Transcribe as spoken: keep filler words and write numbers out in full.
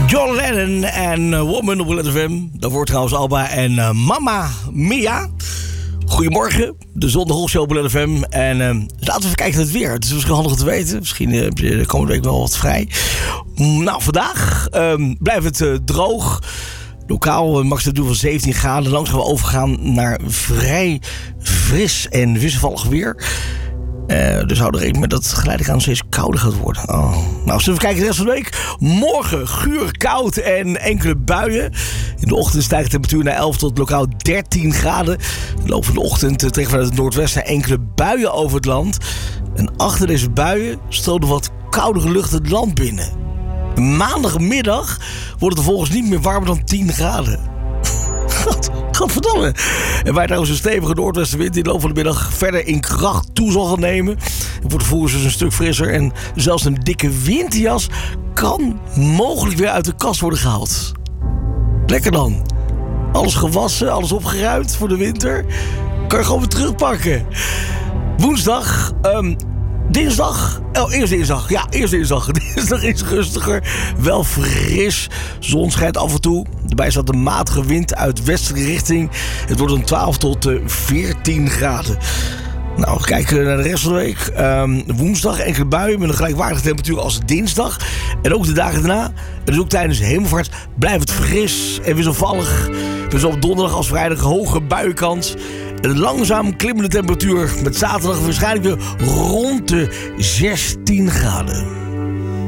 John Lennon en uh, Woman op L F M. Daarvoor trouwens Alba en uh, Mamma Mia. Goedemorgen, de zondagochtend op L F M. En uh, laten we even kijken naar het weer. Het is misschien handig om te weten. Misschien uh, heb je de komende week wel wat vrij. Nou, vandaag uh, blijft het uh, droog. Lokaal max het doen van zeventien graden. Langs gaan we overgaan naar vrij fris en wisselvallig weer. Uh, dus hou er rekening met dat het geleidelijk aan steeds kouder gaat worden. Oh. Nou, zullen we kijken de rest van de week? Morgen guur koud en enkele buien. In de ochtend stijgt de temperatuur naar elf tot lokaal dertien graden. In de loop van de ochtend trekken vanuit het noordwesten enkele buien over het land. En achter deze buien stroomde wat koudere lucht het land binnen. Maandagmiddag wordt het vervolgens niet meer warmer dan tien graden. God, godverdomme. En wij trouwens een stevige noordwestenwind die in de loop van de middag verder in kracht toe zal gaan nemen. Het wordt vervolgens dus een stuk frisser en zelfs een dikke winterjas kan mogelijk weer uit de kast worden gehaald. Lekker dan. Alles gewassen, alles opgeruimd voor de winter. Kan je gewoon weer terugpakken. Woensdag, um, dinsdag, oh eerst dinsdag, ja eerst dinsdag. Dinsdag is rustiger, wel fris, zon schijnt af en toe. Daarbij staat een matige wind uit westelijke richting. Het wordt dan twaalf tot veertien graden. Nou, kijken naar de rest van de week. Um, woensdag enkele buien met een gelijkwaardige temperatuur als dinsdag. En ook de dagen daarna, en dus ook tijdens de hemelvaart, blijft het fris en wisselvallig. Dus op donderdag als vrijdag hoge buienkans. Een langzaam klimmende temperatuur met zaterdag waarschijnlijk weer rond de zestien graden.